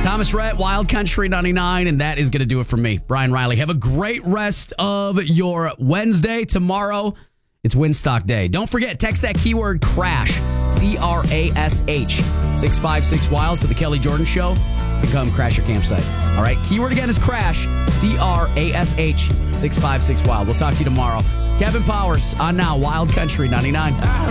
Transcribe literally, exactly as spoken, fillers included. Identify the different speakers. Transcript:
Speaker 1: Thomas Rhett, Wild Country ninety-nine, and that is going to do it for me. Brian Riley, have a great rest of your Wednesday. Tomorrow, it's Winstock Day. Don't forget, text that keyword CRASH, C R A S H, six five six WILD to the Kelly Jordan Show to come crash your campsite. All right, keyword again is CRASH, C R A S H, six five six WILD. We'll talk to you tomorrow. Kevin Powers on now, Wild Country ninety-nine.